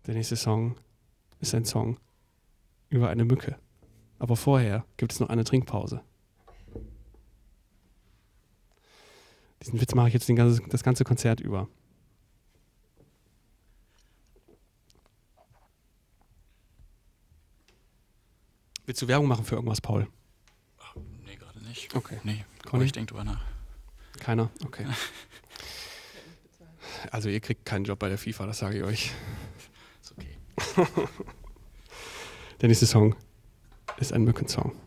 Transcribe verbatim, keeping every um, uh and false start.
Der nächste Song ist ein Song über eine Mücke. Aber vorher gibt es noch eine Trinkpause. Diesen Witz mache ich jetzt den ganze, das ganze Konzert über. Willst du Werbung machen für irgendwas, Paul? Ach, nee, gerade nicht. Okay. Nee, Conny? ich denke drüber nach. Keiner? Okay. Also ihr kriegt keinen Job bei der FIFA, das sage ich euch. Ist okay. Der nächste Song ist ein Mückensong.